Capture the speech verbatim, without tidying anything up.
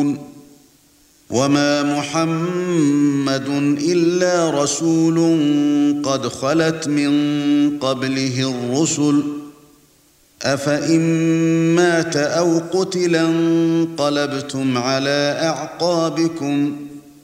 وما محمد إلا رسول قد خلت من قبله الرسل أفإن مات أو قتل انقلبتم على أعقابكم